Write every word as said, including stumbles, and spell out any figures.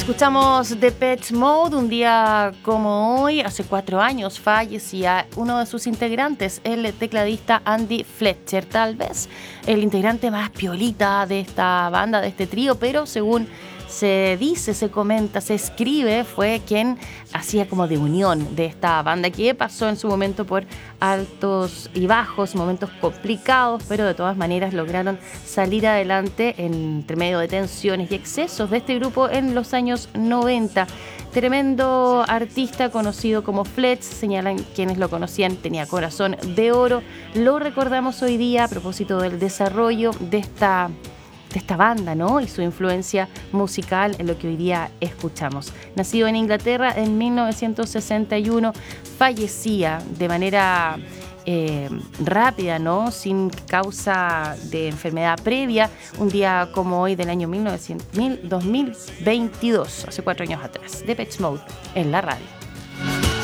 Escuchamos Depeche Mode. Un día como hoy, hace cuatro años, fallecía uno de sus integrantes, el tecladista Andy Fletcher, tal vez el integrante más piolita de esta banda, de este trío, pero según se dice, se comenta, se escribe, fue quien hacía como de unión de esta banda, que pasó en su momento por altos y bajos, momentos complicados, pero de todas maneras lograron salir adelante entre medio de tensiones y excesos de este grupo en los años noventa. Tremendo artista conocido como Fletch, señalan quienes lo conocían, tenía corazón de oro. Lo recordamos hoy día a propósito del desarrollo de esta de esta banda, ¿no? Y su influencia musical en lo que hoy día escuchamos. Nacido en Inglaterra en mil novecientos sesenta y uno, fallecía de manera eh, rápida, ¿no? Sin causa de enfermedad previa, un día como hoy del año mil novecientos, dos mil veintidós, hace cuatro años atrás. Depeche Mode en la radio.